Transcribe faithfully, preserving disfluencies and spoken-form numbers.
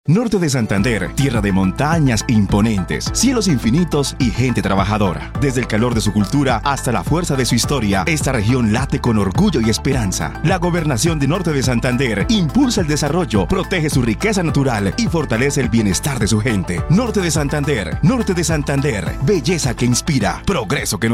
Norte de Santander, tierra de montañas imponentes, cielos infinitos y gente trabajadora. Desde el calor de su cultura hasta la fuerza de su historia, esta región late con orgullo y esperanza. La gobernación de Norte de Santander impulsa el desarrollo, protege su riqueza natural y fortalece el bienestar de su gente. Norte de Santander, Norte de Santander, belleza que inspira, progreso que nos